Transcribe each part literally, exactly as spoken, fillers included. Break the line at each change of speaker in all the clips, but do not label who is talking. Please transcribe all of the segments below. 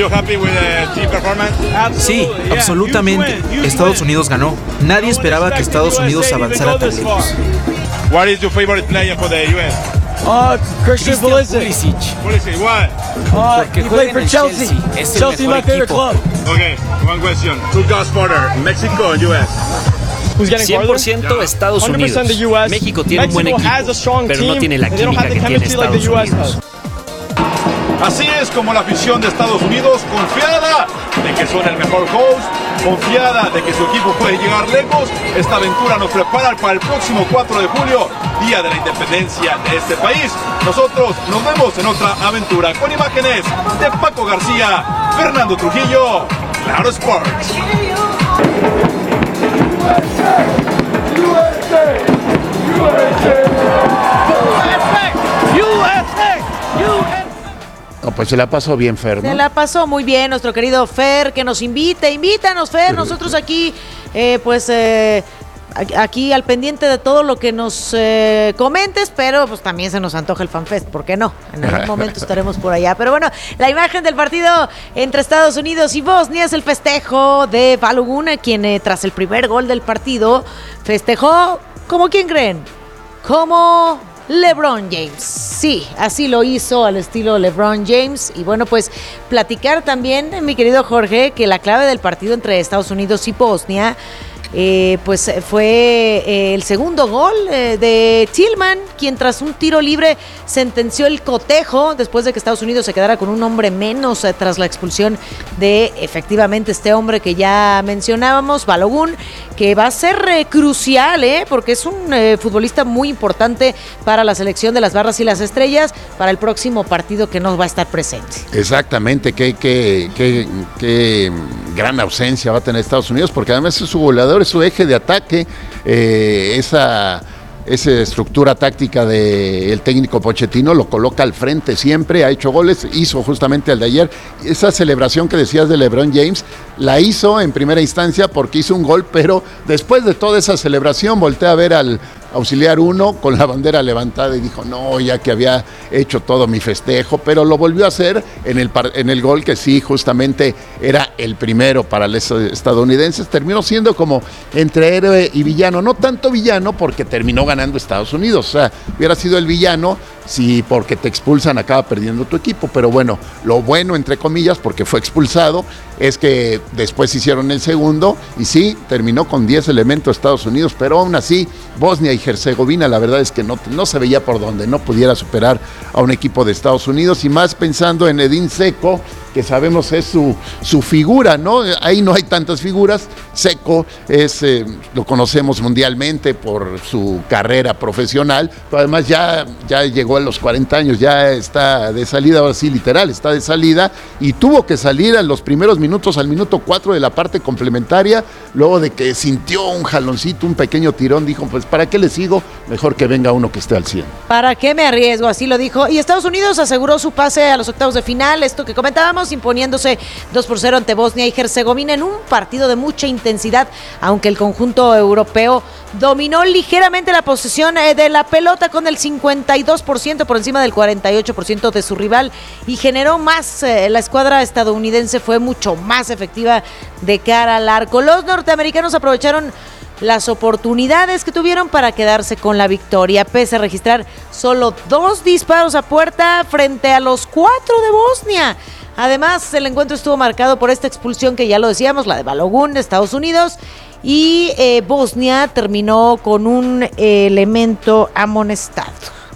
happy with the team performance?
Sí, absolutamente. Estados Unidos ganó. Nadie esperaba que Estados Unidos avanzara tan lejos.
What is your favorite player for the U S?
Uh, Christian Pulisic.
Pulisic, why?
Uh, he played for Chelsea. Chelsea, Chelsea my favorite club.
Okay, one question. Who goes further, Mexico or U S?
cien por ciento Estados Unidos. México tiene un buen equipo, pero no tiene la química que tiene Estados Unidos.
Así es como la afición de Estados Unidos, confiada de que son el mejor host, confiada de que su equipo puede llegar lejos. Esta aventura nos prepara para el próximo cuatro de julio, día de la independencia de este país. Nosotros nos vemos en otra aventura con imágenes de Paco García, Fernando Trujillo, Claro Sports.
No, pues se la pasó bien, Fer, ¿no?
Se la pasó muy bien nuestro querido Fer, que nos invite, invítanos, Fer, nosotros aquí, eh, pues, eh, aquí al pendiente de todo lo que nos eh, comentes, pero pues también se nos antoja el FanFest, ¿por qué no? En algún momento estaremos por allá, pero bueno, la imagen del partido entre Estados Unidos y Bosnia es el festejo de Balogun, quien eh, tras el primer gol del partido festejó, ¿como quién creen? Como LeBron James. Sí, así lo hizo al estilo LeBron James. Y bueno, pues platicar también, mi querido Jorge, que la clave del partido entre Estados Unidos y Bosnia Eh, pues fue eh, el segundo gol eh, de Tillman, quien tras un tiro libre sentenció el cotejo después de que Estados Unidos se quedara con un hombre menos eh, tras la expulsión de efectivamente este hombre que ya mencionábamos, Balogun, que va a ser eh, crucial, eh, porque es un eh, futbolista muy importante para la selección de las barras y las estrellas para el próximo partido que nos va a estar presente.
Exactamente, qué, qué, qué, qué gran ausencia va a tener Estados Unidos, porque además es su goleador, es su eje de ataque, eh, esa, esa estructura táctica del técnico Pochettino lo coloca al frente siempre, ha hecho goles, hizo justamente el de ayer, esa celebración que decías de LeBron James, la hizo en primera instancia porque hizo un gol, pero después de toda esa celebración voltea a ver al auxiliar uno con la bandera levantada y dijo, no, ya que había hecho todo mi festejo, pero lo volvió a hacer en el, en el gol que sí, justamente era el primero para los estadounidenses, terminó siendo como entre héroe y villano, no tanto villano porque terminó ganando Estados Unidos, o sea, hubiera sido el villano si porque te expulsan acaba perdiendo tu equipo, pero bueno, lo bueno entre comillas porque fue expulsado es que después hicieron el segundo y sí, terminó con diez elementos Estados Unidos, pero aún así Bosnia y Herzegovina la verdad es que no, no se veía por dónde, no pudiera superar a un equipo de Estados Unidos y más pensando en Edin Dzeko, que sabemos es su, su figura, ¿no? Ahí no hay tantas figuras, Dzeko es, eh, lo conocemos mundialmente por su carrera profesional, pero además ya, ya llegó a los cuarenta años, ya está de salida, ahora sí literal, está de salida y tuvo que salir a los primeros minutos, al minuto cuatro de la parte complementaria, luego de que sintió un jaloncito, un pequeño tirón, dijo, pues ¿para qué le sigo? Mejor que venga uno que esté al cien.
¿Para qué me arriesgo? Así lo dijo. Y Estados Unidos aseguró su pase a los octavos de final, esto que comentábamos, imponiéndose dos por cero ante Bosnia y Herzegovina en un partido de mucha intensidad, aunque el conjunto europeo dominó ligeramente la posesión de la pelota con el cincuenta y dos por ciento por encima del cuarenta y ocho por ciento de su rival y generó más, eh, la escuadra estadounidense fue mucho más efectiva de cara al arco. Los norteamericanos aprovecharon las oportunidades que tuvieron para quedarse con la victoria, pese a registrar solo dos disparos a puerta frente a los cuatro de Bosnia. Además, el encuentro estuvo marcado por esta expulsión que ya lo decíamos, la de Balogun de Estados Unidos, y eh, Bosnia terminó con un eh, elemento amonestado.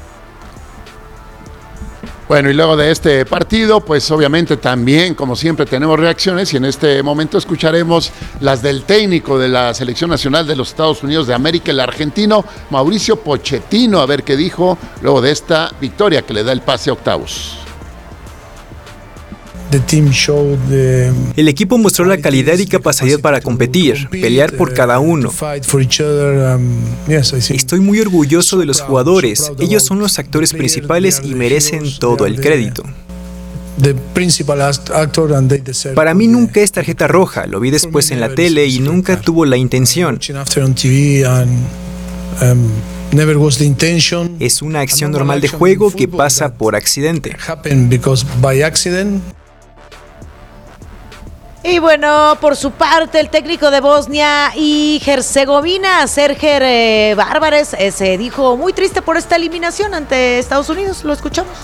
Bueno, y luego de este partido, pues obviamente también, como siempre, tenemos reacciones y en este momento escucharemos las del técnico de la Selección Nacional de los Estados Unidos de América, el argentino Mauricio Pochettino, a ver qué dijo luego de esta victoria que le da el pase a octavos.
El equipo mostró la calidad y capacidad para competir, pelear por cada uno. Estoy muy orgulloso de los jugadores, ellos son los actores principales y merecen todo el crédito. Para mí nunca es tarjeta roja, lo vi después en la tele y nunca tuvo la intención. Es una acción normal de juego que pasa por accidente.
Y bueno, por su parte, el técnico de Bosnia y Herzegovina, Serger eh, Bárbares, eh, se dijo muy triste por esta eliminación ante Estados Unidos. Lo escuchamos.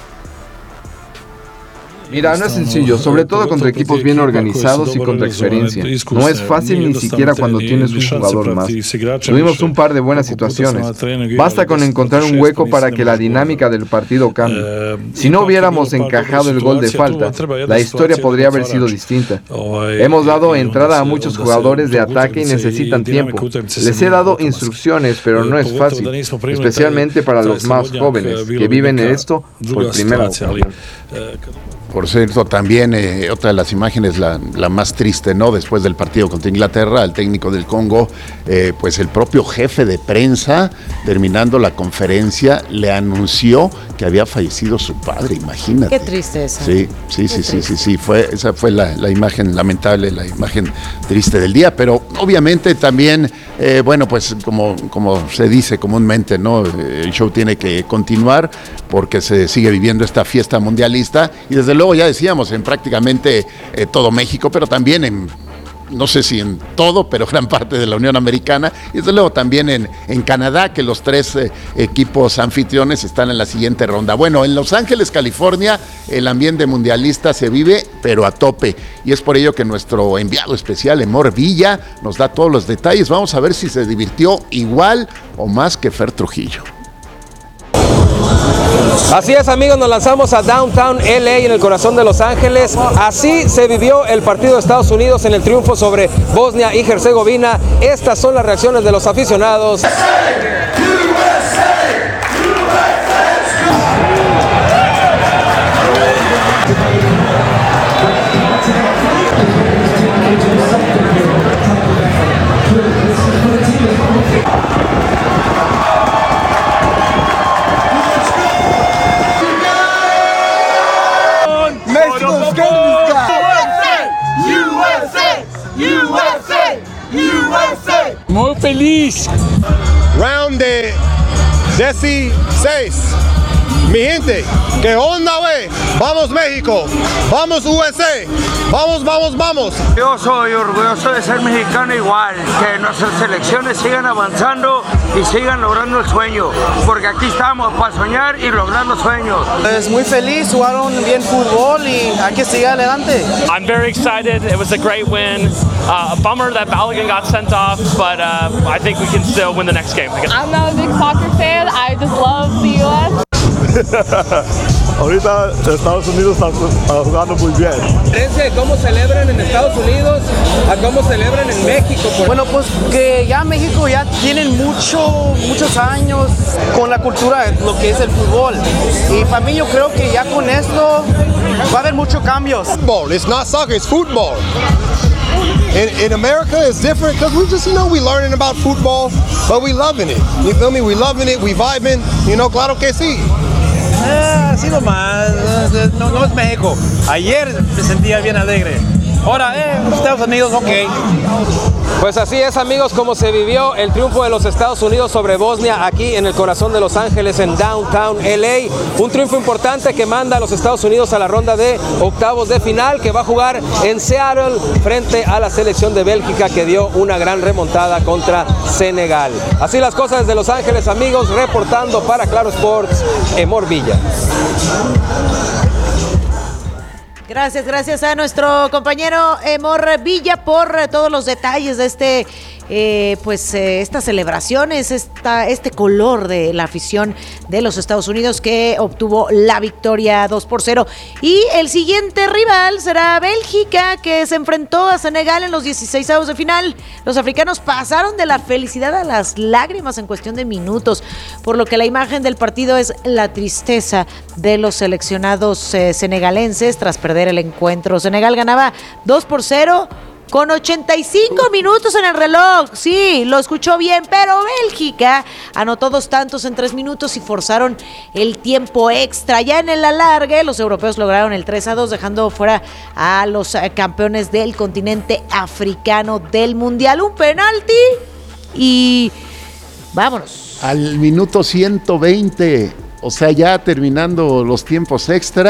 Mira, no es sencillo, sobre todo contra equipos bien organizados y contra experiencia. No es fácil ni siquiera cuando tienes un jugador más. Tuvimos un par de buenas situaciones. Basta con encontrar un hueco para que la dinámica del partido cambie. Si no hubiéramos encajado el gol de falta, la historia podría haber sido distinta. Hemos dado entrada a muchos jugadores de ataque y necesitan tiempo. Les he dado instrucciones, pero no es fácil, especialmente para los más jóvenes que viven esto por primera vez.
Por cierto, también eh, otra de las imágenes, la, la más triste, ¿no? Después del partido contra Inglaterra, el técnico del Congo, eh, pues el propio jefe de prensa, terminando la conferencia, le anunció que había fallecido su padre, imagínate.
Qué tristeza.
Sí, sí, sí, sí, sí, sí, fue, esa fue la, la imagen lamentable, la imagen triste del día, pero obviamente también, eh, bueno, pues como, como se dice comúnmente, ¿no? El show tiene que continuar porque se sigue viviendo esta fiesta mundialista y desde luego ya decíamos en prácticamente eh, todo México, pero también en, no sé si en todo, pero gran parte de la Unión Americana y desde luego también en, en Canadá, que los tres eh, equipos anfitriones están en la siguiente ronda. Bueno, en Los Ángeles, California, el ambiente mundialista se vive, pero a tope, y es por ello que nuestro enviado especial, Emor Villa, nos da todos los detalles. Vamos a ver si se divirtió igual o más que Fer Trujillo.
Así es, amigos, nos lanzamos a Downtown L A en el corazón de Los Ángeles. Así se vivió el partido de Estados Unidos en el triunfo sobre Bosnia y Herzegovina. Estas son las reacciones de los aficionados.
Muy feliz.
Round de dieciséis. Mi gente, ¿qué onda, güey? Vamos México, vamos U S A, vamos, vamos, vamos.
Yo soy orgulloso de ser mexicano igual, que nuestras selecciones sigan avanzando y sigan logrando el sueño, porque aquí estamos para soñar y lograr los sueños.
Pues muy feliz, jugaron bien fútbol y hay que seguir adelante.
I'm very excited, it was a great win. Uh, a bummer that Balogun got sent off, but uh, I think we can still win the next game.
I'm not a big soccer fan, I just love the U S
Ahorita Estados Unidos está jugando muy bien.
¿Cómo celebran en Estados Unidos a cómo celebran en México?
Bueno, pues que ya México ya tienen mucho, muchos años con la cultura de lo que es el fútbol. Y para mí yo creo que ya con esto va a haber muchos cambios.
Football, it's not soccer, it's football. In, in America, it's different because we just, you know, we learning about football, but we loving it. You feel me? We loving it, we vibing, you know, claro que sí.
Eh, así nomás, no, no es México. Ayer me sentía bien alegre. Ahora, eh, Estados Unidos, ok.
Pues así es, amigos, como se vivió el triunfo de los Estados Unidos sobre Bosnia aquí en el corazón de Los Ángeles, en Downtown L A. Un triunfo importante que manda a los Estados Unidos a la ronda de octavos de final, que va a jugar en Seattle frente a la selección de Bélgica, que dio una gran remontada contra Senegal. Así las cosas desde Los Ángeles, amigos, reportando para Claro Sports, Emor Villa.
Gracias, gracias a nuestro compañero Emor Villa por todos los detalles de este, eh, pues eh, estas celebraciones, esta, este color de la afición de los Estados Unidos que obtuvo la victoria dos por cero. Y el siguiente rival será Bélgica, que se enfrentó a Senegal en los dieciseisavos de final. Los africanos pasaron de la felicidad a las lágrimas en cuestión de minutos, por lo que la imagen del partido es la tristeza de los seleccionados eh, senegalenses tras perder el encuentro. Senegal ganaba dos por cero con ochenta y cinco minutos en el reloj. Sí, lo escuchó bien, pero Bélgica anotó dos tantos en tres minutos y forzaron el tiempo extra. Ya en el alargue, los europeos lograron el tres a dos, dejando fuera a los campeones del continente africano del Mundial. Un penalti y vámonos.
Al minuto ciento veinte, o sea, ya terminando los tiempos extra,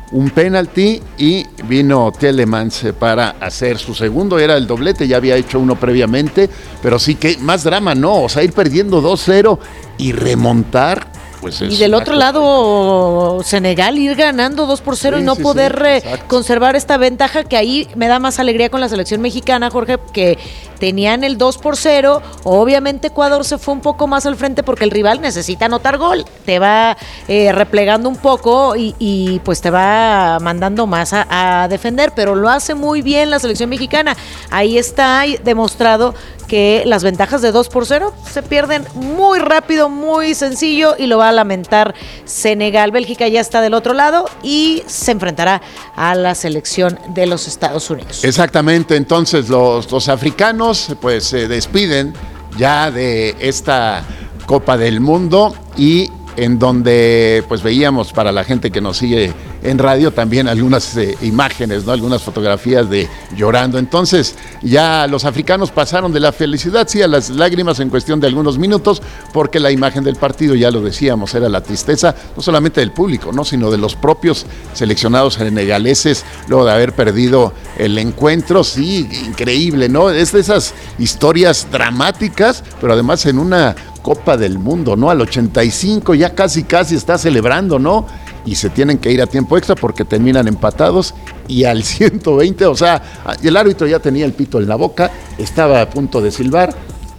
un penalti y vino Tielemans para hacer su segundo, era el doblete, ya había hecho uno previamente, pero sí que más drama, ¿no? O sea, ir perdiendo dos cero y remontar. Pues
y del otro lado, Senegal ir ganando dos por cero sí, y no sí, poder sí, conservar esta ventaja, que ahí me da más alegría con la selección mexicana, Jorge, que tenían el dos por cero. Obviamente Ecuador se fue un poco más al frente porque el rival necesita anotar gol, te va eh, replegando un poco y, y pues te va mandando más a, a defender, pero lo hace muy bien la selección mexicana. Ahí está demostrado que las ventajas de dos por cero se pierden muy rápido, muy sencillo, y lo va a lamentar Senegal. Bélgica ya está del otro lado y se enfrentará a la selección de los Estados Unidos.
Exactamente, entonces los, los africanos pues se despiden ya de esta Copa del Mundo, y en donde pues veíamos, para la gente que nos sigue en radio, también algunas eh, imágenes, ¿no? Algunas fotografías de llorando. Entonces ya los africanos pasaron de la felicidad, sí, a las lágrimas en cuestión de algunos minutos, porque la imagen del partido, ya lo decíamos, era la tristeza, no solamente del público, ¿no? Sino de los propios seleccionados senegaleses, luego de haber perdido el encuentro. Sí, increíble, ¿no? Es de esas historias dramáticas, pero además en una Copa del Mundo, ¿no? Al ochenta y cinco ya casi casi está celebrando, ¿no? Y se tienen que ir a tiempo extra porque terminan empatados, y al ciento veinte, o sea, el árbitro ya tenía el pito en la boca, estaba a punto de silbar,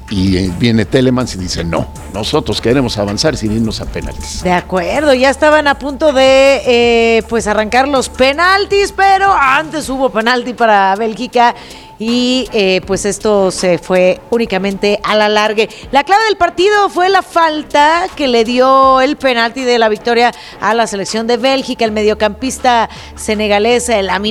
y viene Tielemans y dice, no, nosotros queremos avanzar sin irnos a penaltis.
De acuerdo, ya estaban a punto de eh, pues arrancar los penaltis, pero antes hubo penalti para Bélgica, y eh, pues esto se fue únicamente a la largue. La clave del partido fue la falta que le dio el penalti de la victoria a la selección de Bélgica. El mediocampista senegalés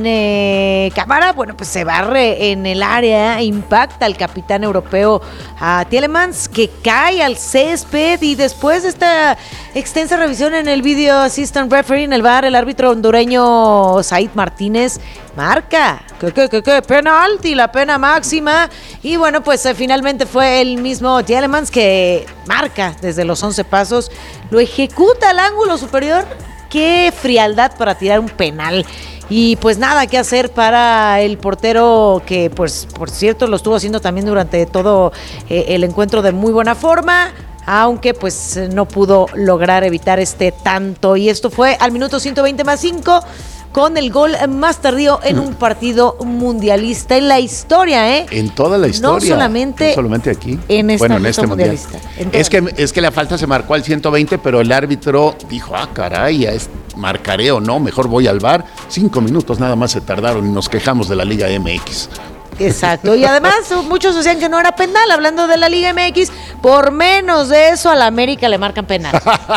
Lamine Camara, bueno, pues se barre en el área, impacta al capitán europeo a Tielemans, que cae al césped, y después de esta extensa revisión en el Video Assistant Referee, en el V A R, el árbitro hondureño Said Martínez marca que, que, que, que penalti, la pena máxima, y bueno, pues eh, finalmente fue el mismo Tielemans que marca desde los once pasos, lo ejecuta al ángulo superior. Qué frialdad para tirar un penal. Y pues nada que hacer para el portero, que pues por cierto lo estuvo haciendo también durante todo eh, el encuentro de muy buena forma, aunque pues no pudo lograr evitar este tanto. Y esto fue al minuto ciento veinte más cinco, con el gol más tardío en un partido mundialista en la historia, ¿eh?
En toda la historia.
No solamente,
no solamente aquí.
En esta
bueno, en este mundial. Es que,
la...
es que la falta se marcó al ciento veinte, pero el árbitro dijo, ah, caray, es, marcaré o no, mejor voy al V A R. Cinco minutos nada más se tardaron y nos quejamos de la Liga M X.
Exacto, y además muchos decían que no era penal, hablando de la Liga M X, por menos de eso a la América le marcan penal.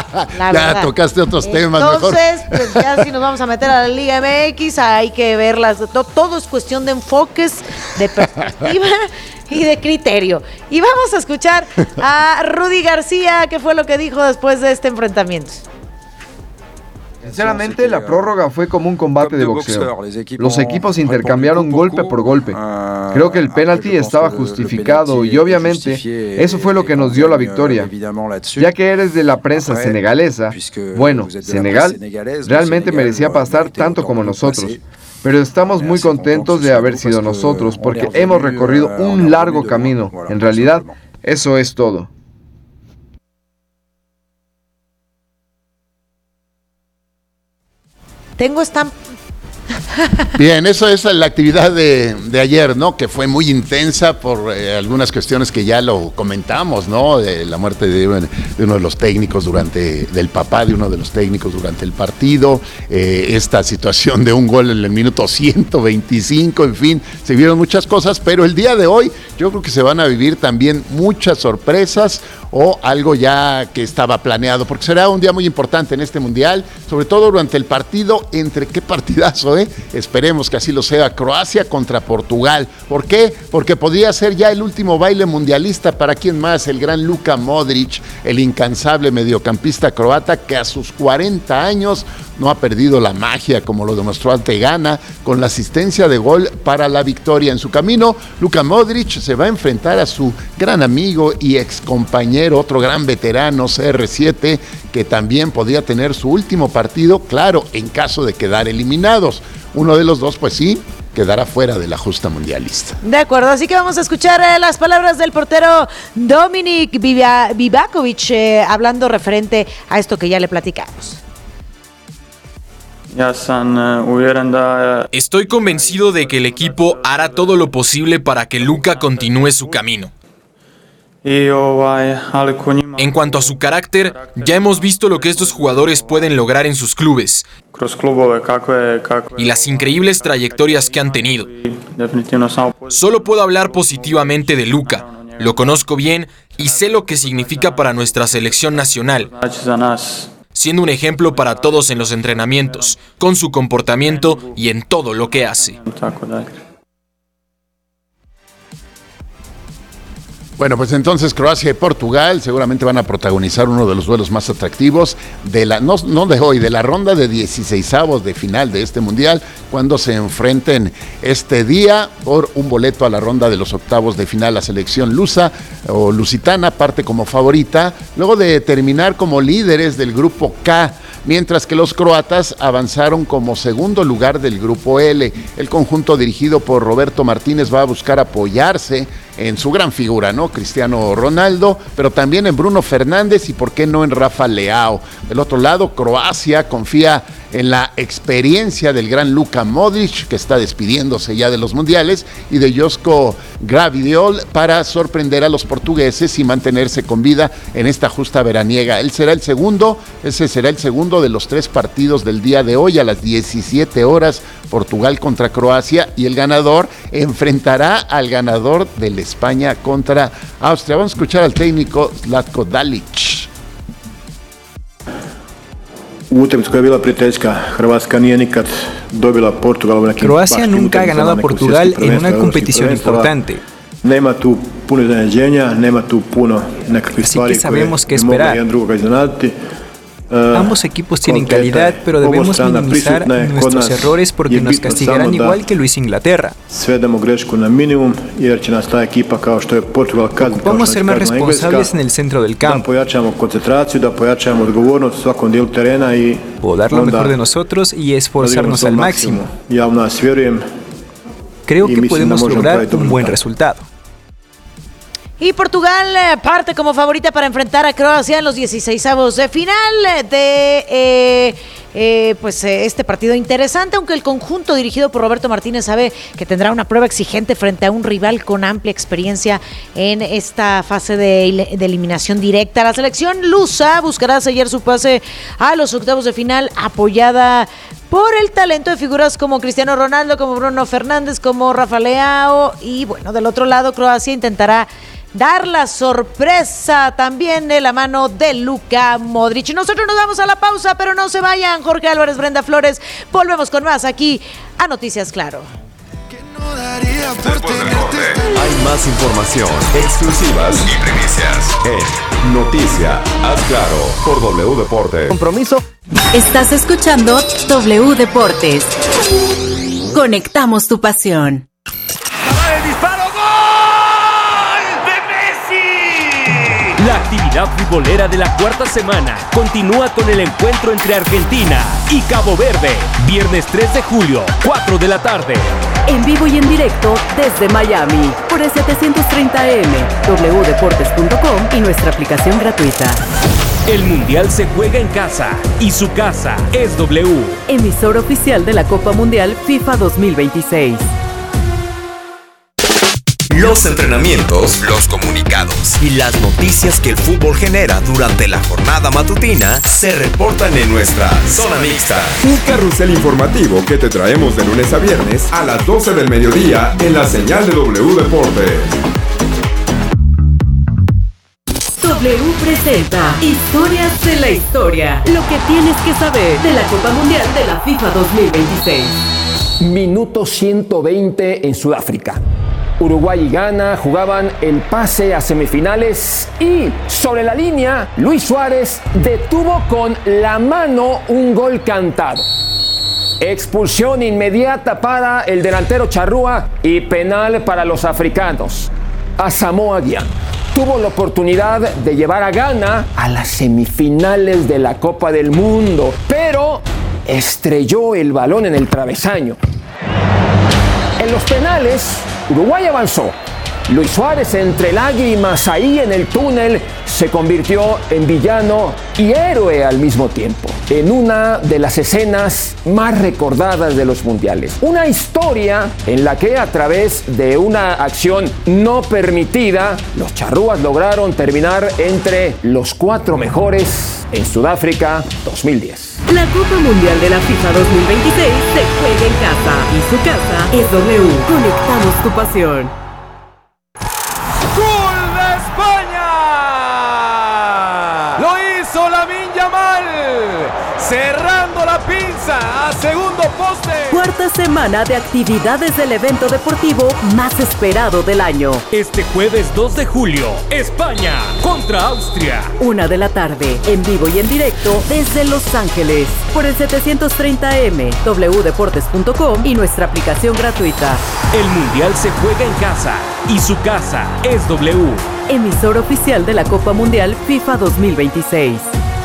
Ya verdad. Tocaste otros temas.
Entonces, mejor. Pues ya si nos vamos a meter a la Liga M X, hay que verlas, todo es cuestión de enfoques, de perspectiva y de criterio. Y vamos a escuchar a Rudy García, qué fue lo que dijo después de este enfrentamiento.
Sinceramente, la prórroga fue como un combate de boxeo. Los equipos intercambiaron golpe por golpe. Creo que el penalti estaba justificado y obviamente eso fue lo que nos dio la victoria. Ya que eres de la prensa senegalesa, bueno, Senegal realmente merecía pasar tanto como nosotros. Pero estamos muy contentos de haber sido nosotros porque hemos recorrido un largo camino. En realidad, eso es todo.
Tengo esta...
Bien, eso es la actividad de, de ayer, ¿no? Que fue muy intensa por eh, algunas cuestiones que ya lo comentamos, ¿no? De la muerte de, de uno de los técnicos durante, del papá de uno de los técnicos durante el partido, eh, esta situación de un gol en el minuto ciento veinticinco, en fin, se vieron muchas cosas, pero el día de hoy yo creo que se van a vivir también muchas sorpresas o algo ya que estaba planeado, porque será un día muy importante en este mundial, sobre todo durante el partido, entre qué partidazo, ¿eh? Esperemos que así lo sea. Croacia contra Portugal. ¿Por qué? Porque podría ser ya el último baile mundialista para quién más, el gran Luka Modric, el incansable mediocampista croata que a sus cuarenta años no ha perdido la magia como lo demostró ante Ghana con la asistencia de gol para la victoria. En su camino, Luka Modric se va a enfrentar a su gran amigo y excompañero, otro gran veterano, C R siete, que también podría tener su último partido, claro, en caso de quedar eliminados. Uno de los dos, pues sí, quedará fuera de la justa mundialista.
De acuerdo, así que vamos a escuchar eh, las palabras del portero Dominik Vivakovic eh, hablando referente a esto que ya le platicamos.
Estoy convencido de que el equipo hará todo lo posible para que Luka continúe su camino. En cuanto a su carácter, ya hemos visto lo que estos jugadores pueden lograr en sus clubes y las increíbles trayectorias que han tenido. Solo puedo hablar positivamente de Luka. Lo conozco bien y sé lo que significa para nuestra selección nacional, siendo un ejemplo para todos en los entrenamientos, con su comportamiento y en todo lo que hace.
Bueno, pues entonces Croacia y Portugal seguramente van a protagonizar uno de los duelos más atractivos de la, no, no de hoy, de la ronda de dieciseisavos de final de este mundial, cuando se enfrenten este día por un boleto a la ronda de los octavos de final. La selección lusa o lusitana parte como favorita, luego de terminar como líderes del grupo K, mientras que los croatas avanzaron como segundo lugar del grupo L. El conjunto dirigido por Roberto Martínez va a buscar apoyarse en su gran figura, ¿no? Cristiano Ronaldo, pero también en Bruno Fernández y por qué no en Rafa Leao. Del otro lado, Croacia confía en la experiencia del gran Luka Modric, que está despidiéndose ya de los mundiales, y de Joško Gvardiol para sorprender a los portugueses y mantenerse con vida en esta justa veraniega. Él será el segundo, ese será el segundo de los tres partidos del día de hoy a las diecisiete horas, Portugal contra Croacia, y el ganador enfrentará al ganador del España contra Austria. Vamos a escuchar al técnico Zlatko Dalić.
Croacia nunca ha ganado a Portugal en una competición importante. Así que sabemos qué esperar. Ambos equipos tienen calidad, pero debemos minimizar nuestros errores porque nos castigarán igual que lo hizo Inglaterra. Ocupamos ser más responsables en el centro del campo o dar lo mejor de nosotros y esforzarnos al máximo. Creo que podemos lograr un buen resultado.
Y Portugal eh, parte como favorita para enfrentar a Croacia en los dieciseisavos de final de eh, eh, pues eh, este partido interesante, aunque el conjunto dirigido por Roberto Martínez sabe que tendrá una prueba exigente frente a un rival con amplia experiencia en esta fase de, de eliminación directa. La selección lusa buscará sellar su pase a los octavos de final apoyada por el talento de figuras como Cristiano Ronaldo, como Bruno Fernández, como Rafa Leao, y bueno, del otro lado Croacia intentará dar la sorpresa también de la mano de Luka Modric. Nosotros nos vamos a la pausa, pero no se vayan. Jorge Álvarez, Brenda Flores, volvemos con más aquí a Noticias Claro.
Hay más información, exclusivas y primicias en Noticias Claro por W Deportes.
Compromiso.
Estás escuchando W Deportes. Conectamos tu pasión.
¡El disparo! ¡Gol de Messi! La actividad futbolera de la cuarta semana continúa con el encuentro entre Argentina y Cabo Verde. Viernes tres de julio, cuatro de la tarde.
En vivo y en directo desde Miami por el setecientos treinta A M, w deportes punto com y nuestra aplicación gratuita.
El Mundial se juega en casa y su casa es W.
Emisor oficial de la Copa Mundial FIFA dos mil veintiséis.
Los entrenamientos, los comunicados y las noticias que el fútbol genera durante la jornada matutina se reportan en nuestra Zona Mixta. Un carrusel informativo que te traemos de lunes a viernes a las doce del mediodía en la señal de W Deportes.
W presenta Historias de la Historia. Lo que tienes que saber de la Copa Mundial de la FIFA dos mil veintiséis.
Minuto ciento veinte en Sudáfrica. Uruguay y Ghana jugaban el pase a semifinales y sobre la línea Luis Suárez detuvo con la mano un gol cantado. Expulsión inmediata para el delantero charrúa y penal para los africanos. Asamoah Gyan tuvo la oportunidad de llevar a Ghana a las semifinales de la Copa del Mundo, pero estrelló el balón en el travesaño. En los penales, Uruguay avanzó. Luis Suárez, entre lágrimas ahí en el túnel, se convirtió en villano y héroe al mismo tiempo, en una de las escenas más recordadas de los mundiales. Una historia en la que a través de una acción no permitida, los charrúas lograron terminar entre los cuatro mejores en Sudáfrica dos mil diez.
La Copa Mundial de la FIFA dos mil veintiséis se juega en casa y su casa es W. Conectamos tu pasión.
¡Gol de España! Lo hizo Lamine Yamal, cerrando la pinza a segundo poste.
Cuarta semana de actividades del evento deportivo más esperado del año.
Este jueves dos de julio, España contra Austria.
Una de la tarde, en vivo y en directo desde Los Ángeles, por el setecientos treinta A M, w deportes punto com y nuestra aplicación gratuita.
El Mundial se juega en casa y su casa es W.
Emisor oficial de la Copa Mundial FIFA dos mil veintiséis.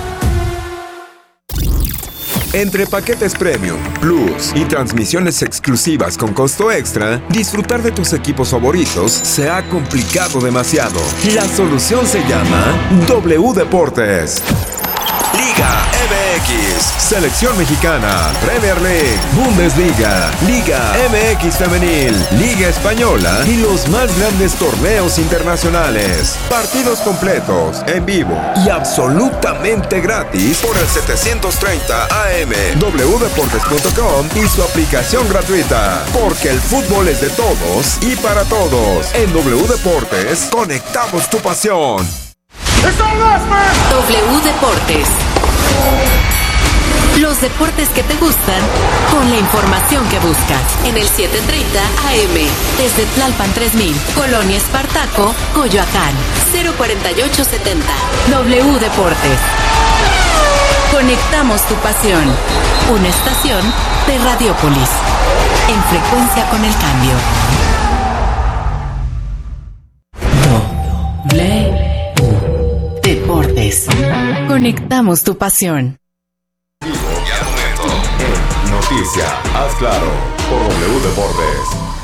Entre paquetes Premium, Plus y transmisiones exclusivas con costo extra, disfrutar de tus equipos favoritos se ha complicado demasiado. La solución se llama W Deportes. Liga M X, Selección Mexicana, Premier League, Bundesliga, Liga M X Femenil, Liga Española y los más grandes torneos internacionales. Partidos completos, en vivo y absolutamente gratis por el setecientos treinta A M, w deportes punto com y su aplicación gratuita. Porque el fútbol es de todos y para todos. En W Deportes, conectamos tu pasión.
W Deportes. Los deportes que te gustan con la información que buscas. En el setecientos treinta A M, desde Tlalpan tres mil, Colonia Espartaco, Coyoacán, cero cuarenta y ocho setenta. W Deportes. Conectamos tu pasión. Una estación de Radiopolis. En frecuencia con el cambio. W Deportes. Conectamos tu pasión.
Noticia, haz claro, por W Deportes.